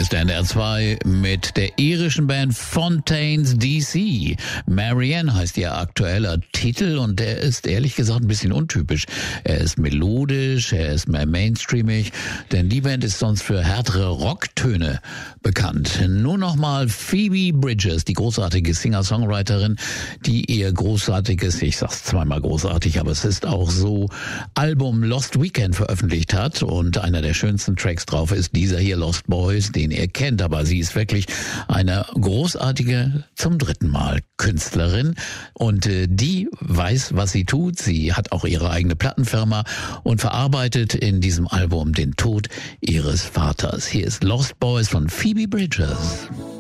ist NDR 2 mit der irischen Band Fontaines DC. Marianne heißt ihr aktueller Titel und der ist ehrlich gesagt ein bisschen untypisch. Er ist melodisch, er ist mehr mainstreamig, denn die Band ist sonst für härtere Rocktöne bekannt. Nur nochmal Phoebe Bridgers, die großartige Singer-Songwriterin, die ihr großartiges, ich sag's zweimal großartig, aber es ist auch so, Album Lost Weekend veröffentlicht hat und einer der schönsten Tracks drauf ist dieser hier, Lost Boys, den ihr kennt, aber sie ist wirklich eine großartige, zum dritten Mal Künstlerin und die weiß, was sie tut. Sie hat auch ihre eigene Plattenfirma und verarbeitet in diesem Album den Tod ihres Vaters. Hier ist Lost Boys von Phoebe Bridgers.